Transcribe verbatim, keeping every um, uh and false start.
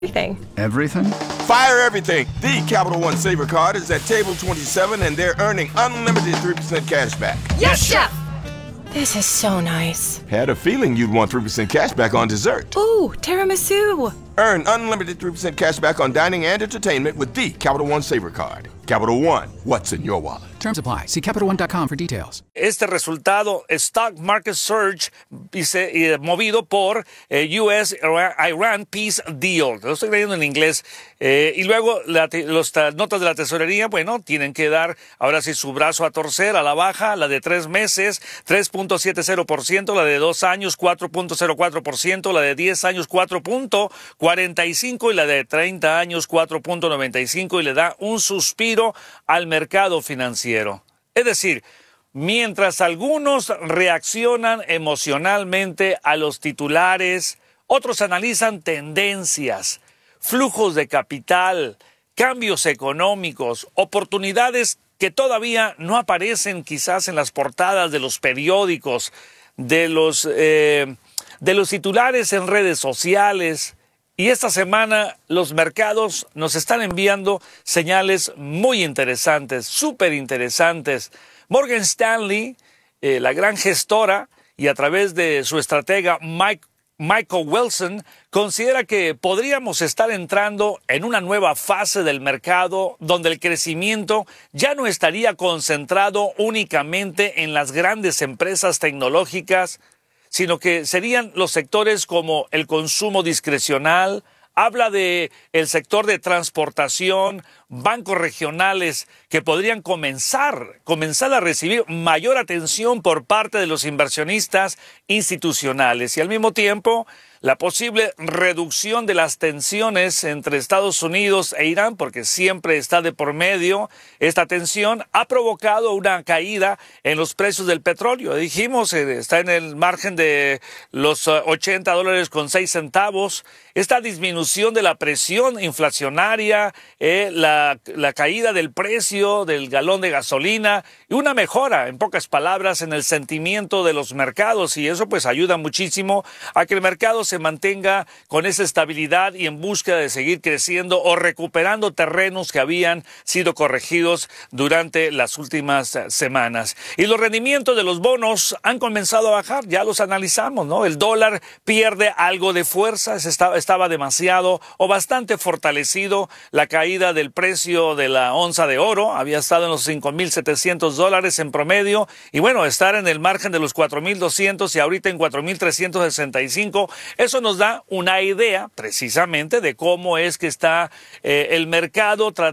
Everything. Everything? Fire everything. The Capital One Saver Card is at table twenty-seven, and they're earning unlimited three percent cash back. Yes, Chef! This is so nice. Had a feeling you'd want three percent cash back on dessert. Ooh, tiramisu. Earn unlimited three percent cash back on dining and entertainment with the Capital One Saver Card. Capital One, what's in your wallet? Terms apply. See Capital One dot com for details. Este resultado, Stock Market Surge, dice, eh, movido por eh, U S Iran Peace Deal. Lo estoy leyendo en inglés. Eh, y luego las notas de la tesorería, bueno, tienen que dar ahora sí su brazo a torcer a la baja. La de tres meses, tres punto setenta por ciento. La de dos años, cuatro punto cero cuatro por ciento. La de diez años, cuatro punto cuarenta y cinco por ciento. Y la de treinta años, cuatro punto noventa y cinco por ciento. Y le da un suspiro al mercado financiero. Es decir, mientras algunos reaccionan emocionalmente a los titulares, otros analizan tendencias, flujos de capital, cambios económicos, oportunidades que todavía no aparecen quizás en las portadas de los periódicos, de los, eh, de los titulares en redes sociales. Y esta semana los mercados nos están enviando señales muy interesantes, súper interesantes. Morgan Stanley, eh, la gran gestora, y a través de su estratega Mike, Michael Wilson, considera que podríamos estar entrando en una nueva fase del mercado donde el crecimiento ya no estaría concentrado únicamente en las grandes empresas tecnológicas, sino que serían los sectores como el consumo discrecional. Habla de el sector de transportación, bancos regionales que podrían comenzar, comenzar a recibir mayor atención por parte de los inversionistas institucionales y al mismo tiempo la posible reducción de las tensiones entre Estados Unidos e Irán, porque siempre está de por medio esta tensión, ha provocado una caída en los precios del petróleo. Dijimos, eh, está en el margen de los uh, ochenta dólares con seis centavos. Esta disminución de la presión inflacionaria, eh, la, la caída del precio del galón de gasolina y una mejora, en pocas palabras, en el sentimiento de los mercados, y eso pues ayuda muchísimo a que el mercado se mantenga con esa estabilidad y en búsqueda de seguir creciendo o recuperando terrenos que habían sido corregidos durante las últimas semanas. Y los rendimientos de los bonos han comenzado a bajar, ya los analizamos, ¿no? El dólar pierde algo de fuerza, estaba, estaba demasiado o bastante fortalecido. La caída del precio de la onza de oro había estado en los cinco mil setecientos dólares en promedio y bueno, estar en el margen de los cuatro mil doscientos y ahorita en cuatro mil trescientos sesenta y cinco. Eso nos da una idea precisamente de cómo es que está eh, el mercado tratando